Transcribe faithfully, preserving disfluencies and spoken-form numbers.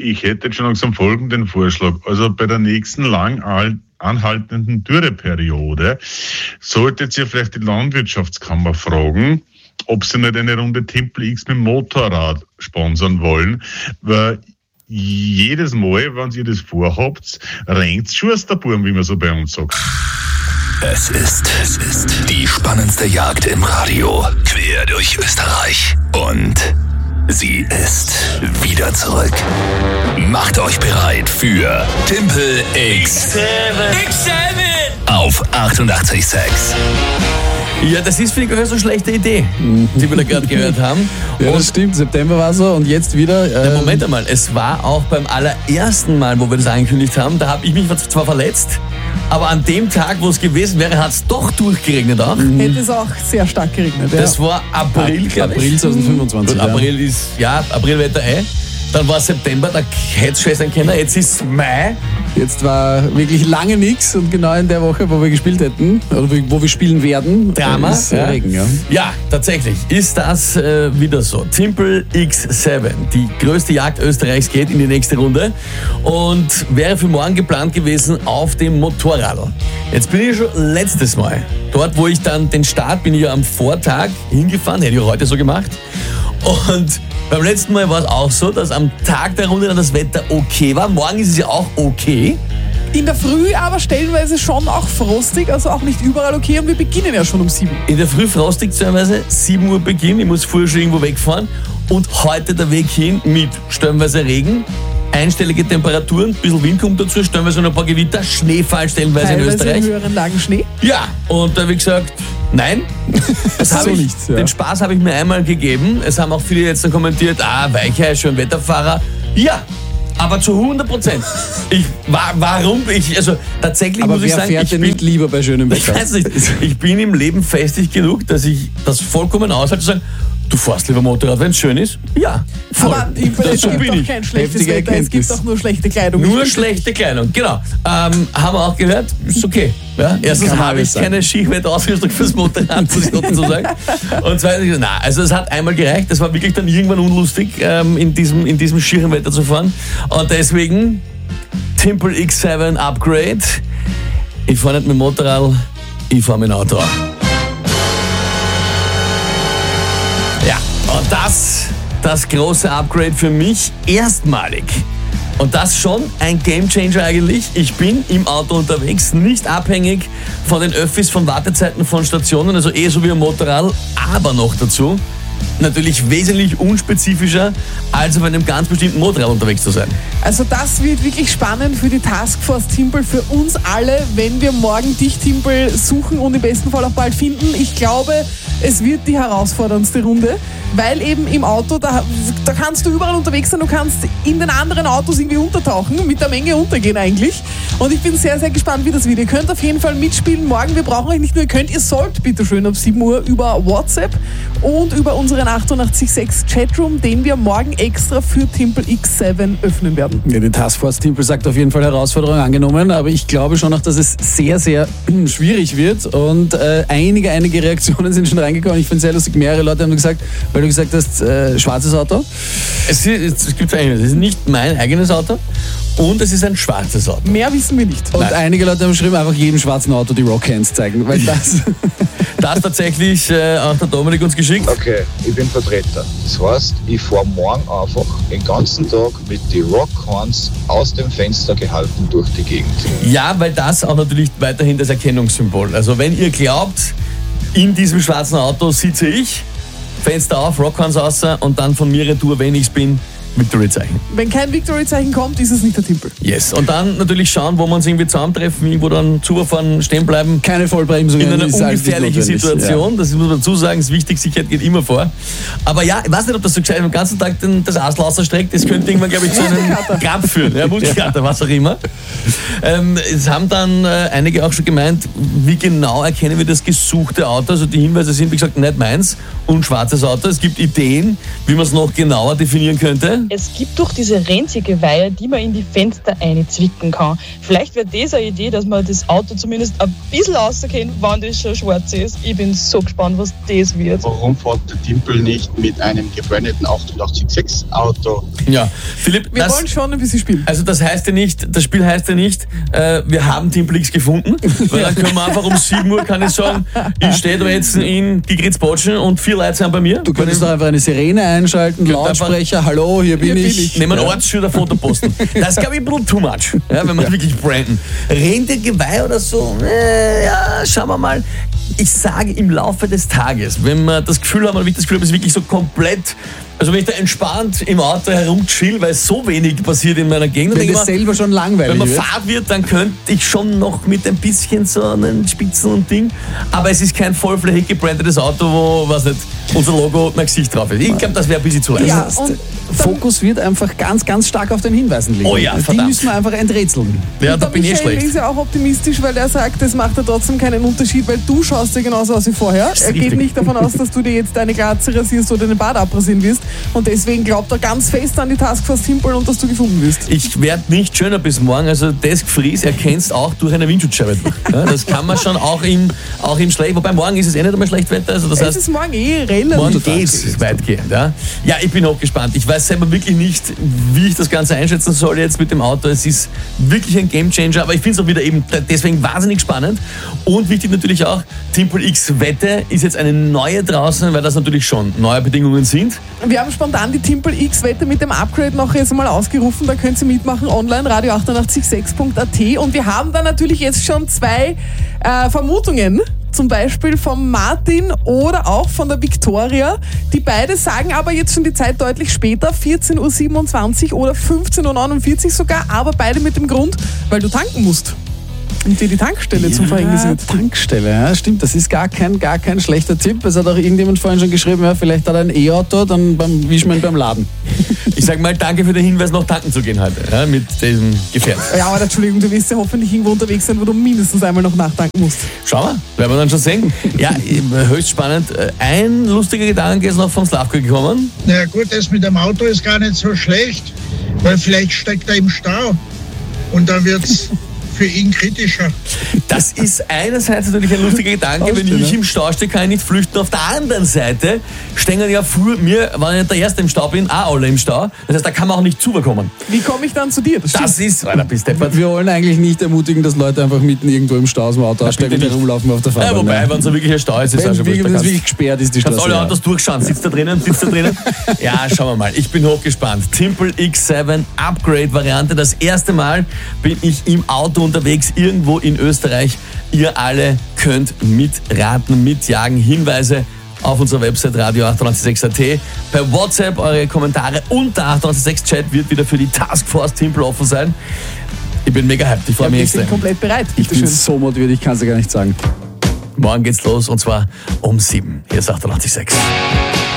ich hätte jetzt schon langsam folgenden Vorschlag. Also bei der nächsten lang anhaltenden Dürreperiode solltet ihr vielleicht die Landwirtschaftskammer fragen, ob sie nicht eine Runde Timpel X mit dem Motorrad sponsern wollen, weil jedes Mal, wenn ihr das vorhabt, rennt's Schusterburm, wie man so bei uns sagt. Es ist, es ist die spannendste Jagd im Radio, quer durch Österreich. Und sie ist wieder zurück. Macht euch bereit für Timpel X sieben auf achtundachtzig Komma sechs. Ja, das ist, finde ich, auch so eine schlechte Idee, die wir da gerade gehört haben. Ja, das stimmt. September war so und jetzt wieder... Ähm Moment einmal, es war auch beim allerersten Mal, wo wir das angekündigt haben, da habe ich mich zwar verletzt, aber an dem Tag, wo es gewesen wäre, hat es doch durchgeregnet auch. Mhm. Hätte es auch sehr stark geregnet. Ja. Das war April, glaube ich. April zwanzig fünfundzwanzig. Und April ja. ist, ja, Aprilwetter eh. Dann war September, da hätte es schon sein können. Jetzt ist Mai. Jetzt war wirklich lange nichts und genau in der Woche, wo wir gespielt hätten, oder wo wir spielen werden, Drama. ist Ja. Regen. Ja. ja, tatsächlich ist das äh, wieder so. Timpel X sieben, die größte Jagd Österreichs, geht in die nächste Runde und wäre für morgen geplant gewesen auf dem Motorradl. Jetzt bin ich schon letztes Mal dort, wo ich dann den Start, bin ich ja am Vortag hingefahren, hätte ich heute so gemacht. Und beim letzten Mal war es auch so, dass am Tag der Runde dann das Wetter okay war. Morgen ist es ja auch okay. In der Früh aber stellenweise schon auch frostig, also auch nicht überall okay. Und wir beginnen ja schon um sieben. In der Früh frostig teilweise, sieben Uhr Beginn. Ich muss vorher schon irgendwo wegfahren. Und heute der Weg hin mit stellenweise Regen, einstellige Temperaturen, ein bisschen Wind kommt dazu, stellenweise noch ein paar Gewitter, Schneefall stellenweise Teilweise in Österreich. in höheren Lagen Schnee. Ja, und da habe ich gesagt, nein. Das So habe ich, nichts, ja. Den Spaß habe ich mir einmal gegeben. Es haben auch viele jetzt dann kommentiert, ah, Weichei, schön Wetterfahrer. Ja, aber zu hundert Prozent. Ich, war, warum? Ich, also tatsächlich Aber muss ich wer sagen, fährt ich denn bin, nicht lieber bei schönem ich Wetter? weiß nicht, ich bin im Leben festig genug, dass ich das vollkommen aushalte, zu sagen, du fährst lieber Motorrad, wenn es schön ist? Ja, voll. Aber ich, Das- es so gibt bin doch ich. kein schlechtes Heftige Wetter, es Erkenntnis. gibt doch nur schlechte Kleidung. Nur schlechte Kleidung, genau. Ähm, haben wir auch gehört, ist okay. Ja, erstens Kann man habe alles ich sagen. keine Skiwetterausrüstung fürs Motorrad, muss ich noch dazu sagen. Und zweitens, na, also es hat einmal gereicht, es war wirklich dann irgendwann unlustig, ähm, in diesem, in diesem schieren Wetter zu fahren. Und deswegen Timpel X sieben Upgrade. Ich fahre nicht mit dem Motorrad, ich fahre mit dem Auto. Ja, und das, das große Upgrade für mich, erstmalig. Und das schon ein Gamechanger eigentlich. Ich bin im Auto unterwegs, nicht abhängig von den Öffis, von Wartezeiten, von Stationen, also eh so wie ein Motorrad, aber noch dazu natürlich wesentlich unspezifischer, als auf einem ganz bestimmten Motorrad unterwegs zu sein. Also das wird wirklich spannend für die Taskforce Timpel, für uns alle, wenn wir morgen dich, Timpel, suchen und im besten Fall auch bald finden. Ich glaube, es wird die herausforderndste Runde, weil eben im Auto, da, da kannst du überall unterwegs sein, du kannst in den anderen Autos irgendwie untertauchen, mit der Menge untergehen eigentlich. Und ich bin sehr, sehr gespannt, wie das wird. Ihr könnt auf jeden Fall mitspielen morgen. Wir brauchen euch nicht nur, ihr könnt, ihr sollt bitte schön ab sieben Uhr über WhatsApp und über unseren achtundachtzig Komma sechs Chatroom, den wir morgen extra für Timpel X sieben öffnen werden. Ja, die Taskforce Timpel sagt auf jeden Fall Herausforderung angenommen, aber ich glaube schon auch, dass es sehr, sehr schwierig wird und äh, einige, einige Reaktionen sind schon reingekommen. Ich finde es sehr lustig, mehrere Leute haben gesagt, weil du gesagt hast, äh, schwarzes Auto. Es, ist, es gibt Veränderungen. Es ist nicht mein eigenes Auto und es ist ein schwarzes Auto. Mehr wissen wir nicht. Und Nein. einige Leute haben geschrieben, einfach jedem schwarzen Auto die Rockhands zeigen, weil das... Das tatsächlich äh, hat der Dominik uns geschickt. Okay, ich bin Vertreter. Das heißt, ich fahre morgen einfach den ganzen Tag mit den Rockhorns aus dem Fenster gehalten durch die Gegend. Ja, weil das auch natürlich weiterhin das Erkennungssymbol. Also wenn ihr glaubt, in diesem schwarzen Auto sitze ich, Fenster auf, Rockhorns raus und dann von mir retour, wenn ich's bin, Victory-Zeichen. Wenn kein Victory-Zeichen kommt, ist es nicht der Timpel. Yes. Und dann natürlich schauen, wo wir uns irgendwie zusammentreffen, irgendwo dann zufahren, stehen bleiben. Keine Vollbremsung. In einer ist alles nicht ungefährlichen notwendig. Situation, das muss man dazu sagen, ist wichtig, Sicherheit geht immer vor. Aber ja, ich weiß nicht, ob das so gescheit ist, den ganzen Tag den, das Asl ausstreckt, das könnte irgendwann, glaube ich, zu einem Grab führen. Ja, Muskelkater, was auch immer. Ähm, es haben dann äh, einige auch schon gemeint, wie genau erkennen wir das gesuchte Auto. Also die Hinweise sind, wie gesagt, nicht meins und schwarzes Auto. Es gibt Ideen, wie man es noch genauer definieren könnte. Es gibt doch diese Rentiergeweihe, die man in die Fenster einzwicken kann. Vielleicht wäre das eine Idee, dass man das Auto zumindest ein bisschen rauskennt, wann das schon schwarz ist. Ich bin so gespannt, was das wird. Warum fährt der Timpel nicht mit einem gebrandeten achtundachtzig sechs Auto? Ja, Philipp, Wir das, wollen schon ein bisschen spielen. also das heißt ja nicht, das Spiel heißt ja nicht, äh, wir haben Timpel X gefunden, weil dann können wir einfach um sieben Uhr, kann ich sagen, ich stehe da jetzt in Gigritz-Botschen und vier Leute sind bei mir. Du könntest doch einfach eine Sirene einschalten, Könnt Lautsprecher, hallo, hier bin Hier bin ich. ich. Nehmen wir ein Ortsschild, ein Foto posten. Das ist, glaube ich, ein bisschen too much, ja, wenn wir wirklich branden. Rentiergeweih oder so, äh, ja, schauen wir mal. Ich sage im Laufe des Tages, wenn wir das Gefühl haben, wenn ich das Gefühl habe, es ist wirklich so komplett, also wenn ich da entspannt im Auto herumchill, weil so wenig passiert in meiner Gegend, Wenn denke das ich mir, selber schon wenn langweilig man wird. Fahrt wird, dann könnte ich schon noch mit ein bisschen so einen Spitzen und Ding. Aber es ist kein vollflächig gebrandetes Auto, wo, was nicht, unser Logo, mein Gesicht drauf ist. Ich glaube, das wäre ein bisschen zu leicht. Ja, Das und heißt, Fokus wird einfach ganz, ganz stark auf den Hinweisen liegen. Oh ja, Die verdammt. müssen wir einfach enträtseln. Ja, Und da der bin ich eh Michael schlecht. ist ja auch optimistisch, weil er sagt, das macht ja trotzdem keinen Unterschied, weil du schaust ja genauso aus wie vorher. ist Er geht richtig. nicht davon aus, dass du dir jetzt deine Glatze rasierst oder den Bart abrasieren wirst. Und deswegen glaubt er ganz fest an die Taskforce Timpel und dass du gefunden wirst. Ich werde nicht schöner bis morgen. Also das Gefries erkennst auch durch eine Windschutzscheibe durch. Ja, das kann man schon auch im, auch im schlecht. Wobei morgen ist es eh nicht einmal schlecht Wetter. Also das Es heißt, ist morgen eh relativ. morgen geht's weitgehend. Ja. ja, ich bin hochgespannt. Ich weiß selber wirklich nicht, wie ich das Ganze einschätzen soll jetzt mit dem Auto. Es ist wirklich ein Gamechanger, aber ich finde es auch wieder eben deswegen wahnsinnig spannend. Und wichtig natürlich auch, Timpel X Wette ist jetzt eine neue draußen, weil das natürlich schon neue Bedingungen sind. Wir haben spontan die Timpel X-Wette mit dem Upgrade noch jetzt mal ausgerufen. Da könnt ihr mitmachen online, radio achtundachtzig sechs punkt a t. Und wir haben da natürlich jetzt schon zwei äh, Vermutungen. Zum Beispiel von Martin oder auch von der Victoria. Die beide sagen aber jetzt schon die Zeit deutlich später, vierzehn Uhr siebenundzwanzig oder fünfzehn Uhr neunundvierzig sogar, aber beide mit dem Grund, weil du tanken musst. Und dir die Tankstelle zum Verhängnis wird. Tankstelle, ja, stimmt. Das ist gar kein, gar kein schlechter Tipp. Es hat auch irgendjemand vorhin schon geschrieben, ja, vielleicht hat er ein E-Auto, dann beim Wischmann beim Laden. Ich sag mal, danke für den Hinweis, noch tanken zu gehen heute, ja, mit diesem Gefährt. Ja, aber Entschuldigung, du wirst ja hoffentlich irgendwo unterwegs sein, wo du mindestens einmal noch nachtanken musst. Schauen wir, werden wir dann schon sehen. Ja, höchst spannend. Ein lustiger Gedanke ist noch vom Slavko gekommen. Na ja, gut, das mit dem Auto ist gar nicht so schlecht, weil vielleicht steckt er im Stau und dann wird's für ihn kritischer. Das ist einerseits natürlich ein lustiger Gedanke, wenn ich im Stau stehe, kann ich nicht flüchten. Auf der anderen Seite stehen ja vor mir, wenn ich der Erste im Stau bin, auch alle im Stau. Das heißt, da kann man auch nicht zubekommen. Wie komme ich dann zu dir? Das Das ist, Alter, bist deppert. Wir wollen eigentlich nicht ermutigen, dass Leute einfach mitten irgendwo im Stau aus dem Auto aussteigen und bitte nicht. herumlaufen auf der Ja, Fahrbahn. wobei, ja. wenn so wirklich ein Stau ist, ist es auch Wenn schon es wurscht. Da kannst- wirklich gesperrt ist, die Kannst Straße. alle ja. Autos durchschauen. Sitzt da drinnen, sitzt da drinnen. Ja, schauen wir mal. Ich bin hochgespannt. Timpel X sieben Upgrade-Variante. Das erste Mal bin ich im Auto unterwegs, irgendwo in Österreich. Ihr alle könnt mitraten, mitjagen. Hinweise auf unserer Website radio achtundachtzig sechs punkt a t. Per WhatsApp eure Kommentare und der achtundachtzig sechs Chat wird wieder für die Taskforce Timpel offen sein. Ich bin mega hyped. Ich freue mich wir sind extrem. komplett bereit. Ich Bitte bin schön. so motiviert, ich kann es ja gar nicht sagen. Morgen geht's los und zwar um sieben. Hier ist achtundachtzig sechs.